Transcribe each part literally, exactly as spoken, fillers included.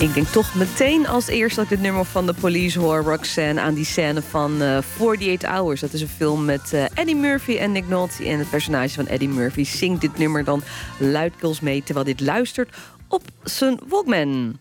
Ik denk toch meteen als eerst dat ik dit nummer van de Police hoor, Roxanne, aan die scène van uh, forty-eight hours. Dat is een film met uh, Eddie Murphy en Nick Nolte. En het personage van Eddie Murphy zingt dit nummer dan luidkeels mee, terwijl dit luistert op zijn Walkman.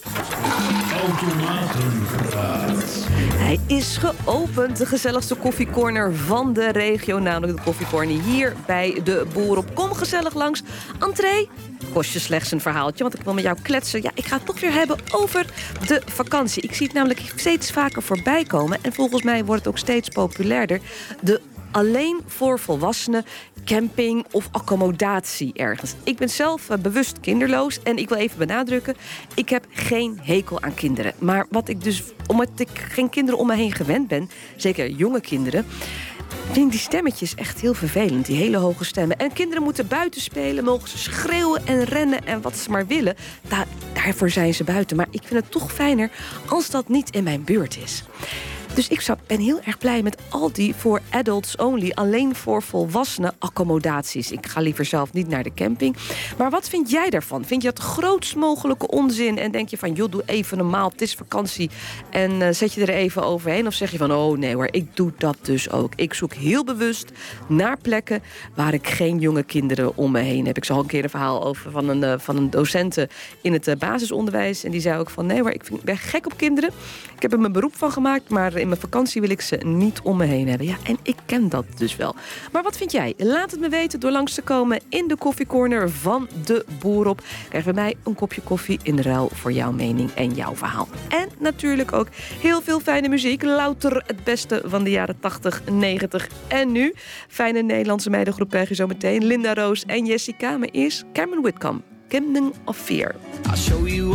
Automatenpraat. Hij is geopend, de gezelligste koffiecorner van de regio, namelijk de koffiecorner hier bij de Boer-op. Kom gezellig langs. Entree kost je slechts een verhaaltje, want ik wil met jou kletsen. Ja, ik ga het toch weer hebben over de vakantie. Ik zie het namelijk steeds vaker voorbij komen en volgens mij wordt het ook steeds populairder. De alleen voor volwassenen camping of accommodatie ergens. Ik ben zelf uh, bewust kinderloos en ik wil even benadrukken, ik heb geen hekel aan kinderen. Maar wat ik dus, omdat ik geen kinderen om me heen gewend ben, zeker jonge kinderen, vind ik die stemmetjes echt heel vervelend, die hele hoge stemmen. En kinderen moeten buiten spelen, mogen ze schreeuwen en rennen en wat ze maar willen. Da- daarvoor zijn ze buiten. Maar ik vind het toch fijner als dat niet in mijn buurt is. Dus ik ben heel erg blij met al die voor adults only, alleen voor volwassenen accommodaties. Ik ga liever zelf niet naar de camping. Maar wat vind jij daarvan? Vind je dat de grootst mogelijke onzin? En denk je van, joh, doe even normaal, het is vakantie. En uh, zet je er even overheen? Of zeg je van, oh nee hoor, ik doe dat dus ook. Ik zoek heel bewust naar plekken waar ik geen jonge kinderen om me heen heb. Ik zag al een keer een verhaal over van een, uh, van een docenten in het uh, basisonderwijs. En die zei ook van, nee hoor, ik vind, ben gek op kinderen. Ik heb er mijn beroep van gemaakt, maar in mijn vakantie wil ik ze niet om me heen hebben. Ja, en ik ken dat dus wel. Maar wat vind jij? Laat het me weten door langs te komen in de koffiecorner van de Boer-op. Krijg bij mij een kopje koffie in ruil voor jouw mening en jouw verhaal. En natuurlijk ook heel veel fijne muziek. Louter het beste van de jaren tachtig, negentig en nu. Fijne Nederlandse meidengroep krijg je zo meteen. Linda Roos en Jessica. Maar eerst Cameron Whitcomb. Kingdom of Fear. I'll show you